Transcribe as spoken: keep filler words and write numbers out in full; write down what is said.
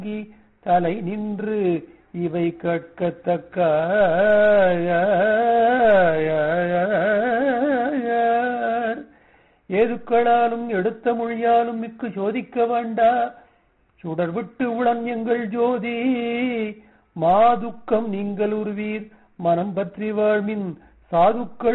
தலை நின்று இவை கேட்கத்தக்க ஏதுக்களாலும் எடுத்த மொழியாலும் மிக்கு சோதிக்க வேண்டா சுடர் விட்டு உளன் எங்கள் ஜோதி மாதுக்கம் நீங்கள் உருவீர் மனம் பற்றி வாழ்மின் சாதுக்கள்